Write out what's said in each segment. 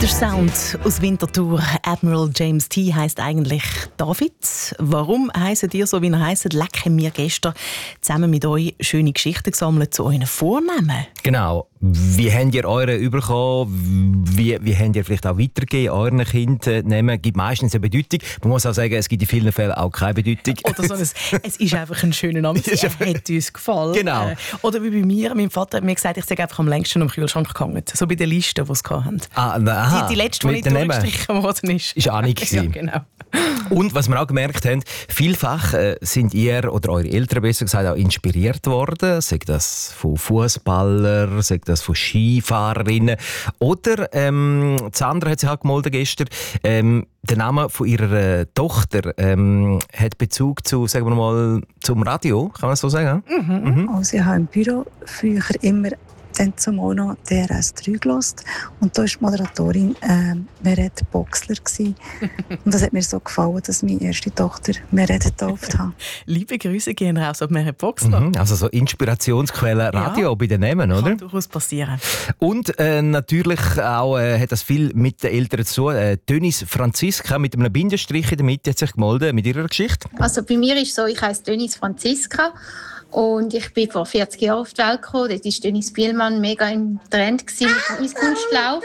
Der Sound aus Winterthur. Admiral James T. heisst eigentlich David. Warum heisst ihr so, wie ihr heisst? Leck, haben wir gestern zusammen mit euch schöne Geschichten gesammelt zu euren Vornamen. Genau. Wie habt ihr eure bekommen? Wie habt ihr vielleicht auch weitergegeben, euren Kindern? Gibt meistens eine Bedeutung. Man muss auch sagen, es gibt in vielen Fällen auch keine Bedeutung. Oder so es ist einfach ein schöner Name. Es hat uns gefallen. Genau. Oder wie bei mir, mein Vater hat mir gesagt, ich sage einfach am längsten am Kühlschrank gehangen. So bei den Listen, die sie hatten. Die letzte, die nicht durchgestrichen worden ist. Ist Annik. Ja, genau. Und was wir auch gemerkt haben, vielfach sind ihr oder eure Eltern besser gesagt auch inspiriert worden. Sei das von Fußballern, sei das von Skifahrerinnen. Oder Sandra hat sich auch gemolden gestern. Der Name von ihrer Tochter hat Bezug zu, sagen wir mal, zum Radio, kann man das so sagen? Mhm. Also ich habe im Büro früher immer dann zum auch noch DRS3 gehört. Und da war die Moderatorin Meret Boxler. Und das hat mir so gefallen, dass meine erste Tochter Meret getauft hat. Liebe Grüße gehen raus an Meret Boxler. Also so Inspirationsquelle Radio bei den Namen, oder? Kann durchaus passieren. Und natürlich auch hat das viel mit den Eltern zu tun. Denise Franziska mit einem Bindestrich in der Mitte hat sich gemeldet mit ihrer Geschichte. Also bei mir ist es so, ich heiße Denise Franziska. Und ich bin vor 40 Jahren auf die Welt gekommen. Dort war Dennis Bielmann mega im Trend mit dem Eiskunstlauf.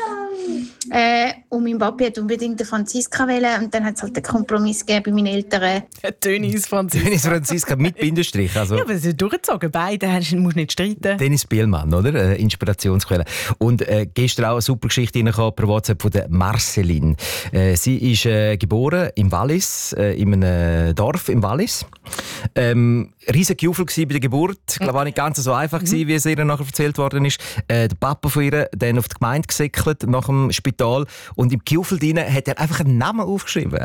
Und mein Papi wollte unbedingt den Franziska wählen. Und dann hat es halt einen Kompromiss gegeben bei meinen Eltern. Dennis Franziska. Dennis Franziska mit Bindestrich. Also. Ja, aber sie sind durchgezogen. Beide musst nicht streiten. Dennis Bielmann, oder? Inspirationsquelle. Und gestern auch eine super Geschichte reingekommen per WhatsApp von der Marceline. Sie ist geboren im Wallis, in einem Dorf im Wallis. Riesig Jubel bei der Geburt. Ich glaube auch nicht ganz so einfach gewesen, wie es ihr nachher erzählt worden ist. Der Papa von ihr dann auf die Gemeinde gesäckelt nach dem Spital und im Kiufel hat er einfach einen Namen aufgeschrieben.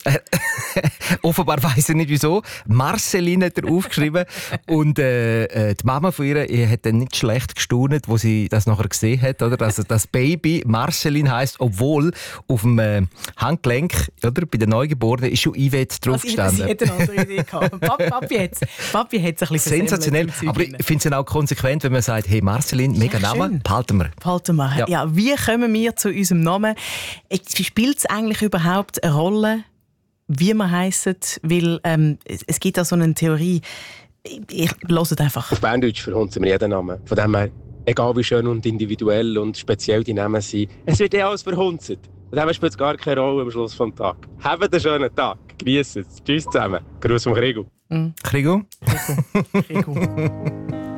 Offenbar weiss er nicht wieso. Marceline hat er aufgeschrieben. Und die Mama von ihr hat dann nicht schlecht gestaunt, wo sie das nachher gesehen hat. Oder? Also das Baby Marceline heisst, obwohl auf dem Handgelenk, oder, bei der Neugeborenen ist schon Yvette drauf gestanden. Sie hätte eine andere Idee gehabt. Papi hat es ein bisschen sensationell. Aber ich finde es auch konsequent, wenn man sagt, hey Marceline, mega Name, behalten wir. Ja, wie kommen wir zu unserem Namen? Spielt es eigentlich überhaupt eine Rolle, wie wir heissen? Weil es gibt auch so eine Theorie, ich höre es einfach. Auf Berndeutsch verhunzen wir jeden Namen. Von dem her, egal wie schön und individuell und speziell die Namen sind, es wird alles verhunzt. Von dem her spielt es gar keine Rolle am Schluss des Tages. Habt einen schönen Tag, genießt es. Tschüss zusammen. Gruß vom Krigo. Krigo? Krigo.